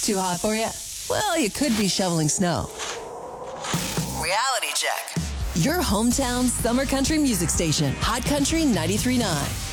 Too hot for you? Well, you could be shoveling snow. Reality check. Your hometown summer country music station, Hot Country 93.9.